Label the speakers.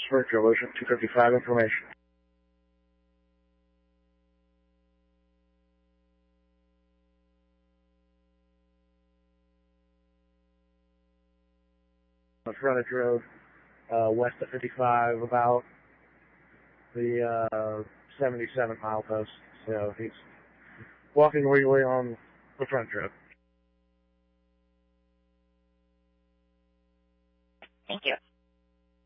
Speaker 1: Springfield, Ocean 255 information. On frontage road, west of 55, about the 77 mile post. So he's walking legally on the front road.